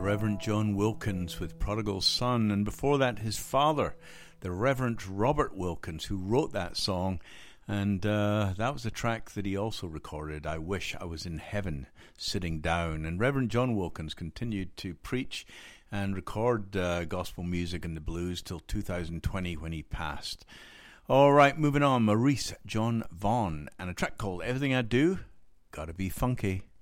Reverend John Wilkins with Prodigal Son, and before that his father, the Reverend Robert Wilkins, who wrote that song, and that was a track that he also recorded, I Wish I Was in Heaven Sitting Down. And Reverend John Wilkins continued to preach and record gospel music and the blues till 2020 when he passed. All right, moving on, Maurice John Vaughan, and a track called Everything I Do Gotta Be Funky.